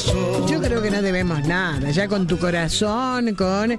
Yo creo que no debemos nada, ya con tu corazón, con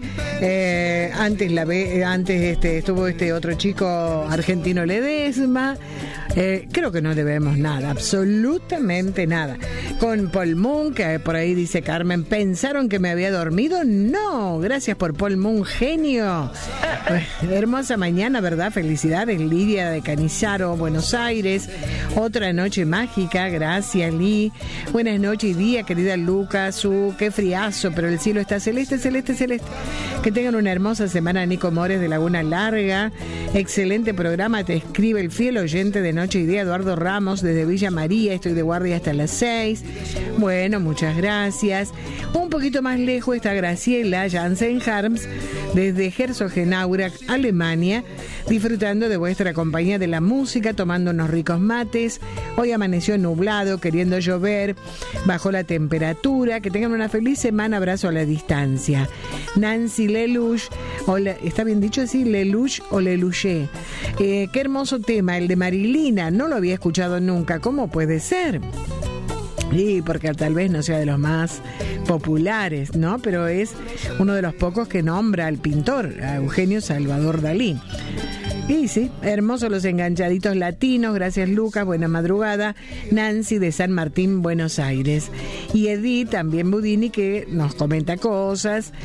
antes estuvo este otro chico argentino Ledesma. Creo que no debemos nada, absolutamente nada. Con Paul Moon, que por ahí dice Carmen, ¿pensaron que me había dormido? No, gracias por Paul Moon, genio. Hermosa mañana, ¿verdad? Felicidades, Lidia de Canizaro, Buenos Aires. Otra noche mágica, gracias, Lee. Buenas noches y día, querida Lucas. Qué friazo, pero el cielo está celeste, celeste, celeste. Que tengan una hermosa semana, Nico Mores de Laguna Larga. Excelente programa, te escribe el fiel oyente de Noche y Día, Eduardo Ramos, desde Villa María. Estoy de guardia hasta las 6. Bueno, muchas gracias. Un poquito más lejos está Graciela Jansen Harms, desde Herzogenaurach, Alemania, disfrutando de vuestra compañía de la música, tomando unos ricos mates. Hoy amaneció nublado, queriendo llover, bajó la temperatura. Que tengan una feliz semana, abrazo a la distancia. Nancy Lelouch, hola, ¿está bien dicho así? Lelouch o Lelouché. Qué hermoso tema, el de Marilina, no lo había escuchado nunca. ¿Cómo puede ser? Sí, porque tal vez no sea de los más populares, ¿no? Pero es uno de los pocos que nombra al pintor, a Eugenio Salvador Dalí. Y sí, hermosos los enganchaditos latinos, gracias Lucas, buena madrugada. Nancy de San Martín, Buenos Aires. Y Edith, también Budini, que nos comenta cosas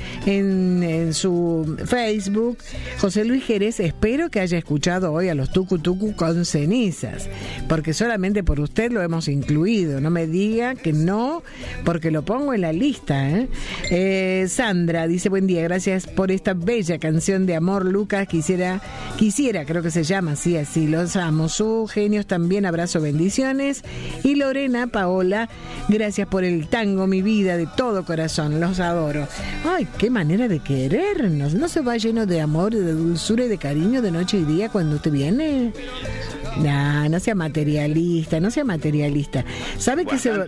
en su Facebook. José Luis Jerez, espero que haya escuchado hoy a los Tucu Tucu con cenizas, porque solamente por usted lo hemos incluido. No me diga que no, porque lo pongo en la lista, ¿eh? Sandra dice, buen día, gracias por esta bella canción de amor, Lucas. Quisiera, creo que se llama así, los amo. Sus genios también, abrazo, bendiciones. Y Lorena Paola, gracias por el tango, mi vida, de todo corazón, los adoro. Ay, qué manera de querernos. ¿No se va lleno de amor, de dulzura y de cariño de noche y día cuando usted viene? No sea materialista, no sea materialista. ¿Sabe que se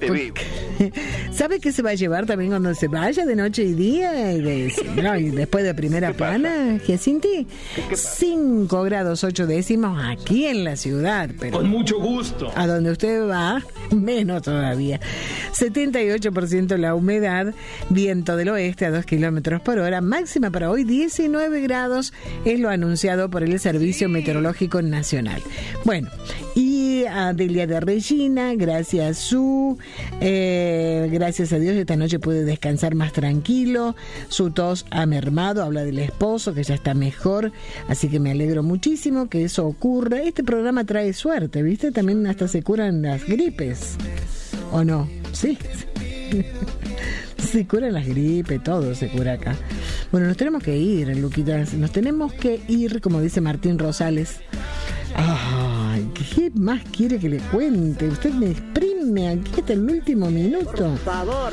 va a llevar también cuando se vaya de noche y día? Y después de primera plana, Giacinti, 5 grados 8 décimos aquí en la ciudad. Pero con mucho gusto. A donde usted va, menos todavía. 78% la humedad, viento del oeste a 2 kilómetros por hora, máxima para hoy 19 grados, es lo anunciado por el Servicio Meteorológico Nacional. Bueno, y a Delia de Regina, gracias gracias a Dios esta noche puede descansar más tranquilo, su tos ha mermado, habla del esposo que ya está mejor, así que me alegro muchísimo que eso ocurra. Este programa trae suerte, ¿viste? También hasta se curan las gripes, ¿o no? Sí. Se curan las gripes, todo se cura acá. Bueno, nos tenemos que ir, Luquitas, nos tenemos que ir, como dice Martín Rosales. Ay, ¿qué más quiere que le cuente? Usted me exprime aquí hasta el último minuto. Por favor.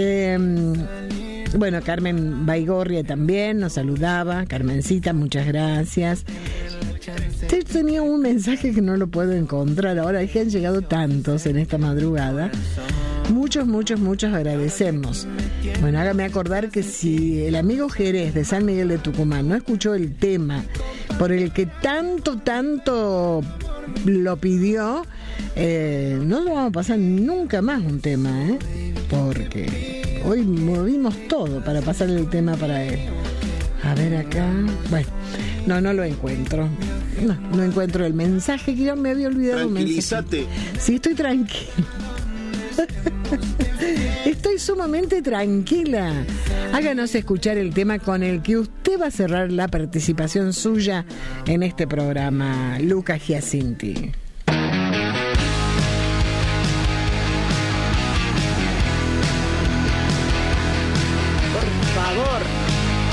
Bueno, Carmen Baigorria también nos saludaba. Carmencita, muchas gracias. Tenía un mensaje que no lo puedo encontrar ahora, es que han llegado tantos en esta madrugada. Muchos agradecemos. Bueno, hágame acordar que si el amigo Jerez de San Miguel de Tucumán no escuchó el tema por el que tanto lo pidió, no lo vamos a pasar nunca más un tema, porque hoy movimos todo para pasar el tema para él. A ver acá, bueno, no lo encuentro. No encuentro el mensaje, que yo me había olvidado. Tranquilízate. Sí, estoy tranquila. Estoy sumamente tranquila. Háganos escuchar el tema con el que usted va a cerrar la participación suya en este programa, Lucas Giacinti.